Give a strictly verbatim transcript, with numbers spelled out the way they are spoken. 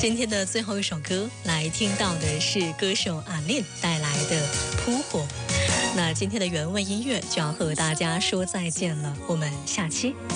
今天的最后一首歌来听到的是歌手阿念带来的《扑火》。那今天的原味音乐就要和大家说再见了，我们下期